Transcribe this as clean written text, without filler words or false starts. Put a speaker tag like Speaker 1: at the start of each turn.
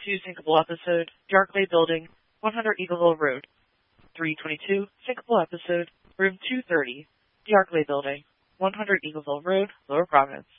Speaker 1: 222 Syncable episode, Darkley Building, 100 Eagleville Road. 322 Syncable episode, room 230, Darkley Building, 100 Eagleville Road, Lower Providence.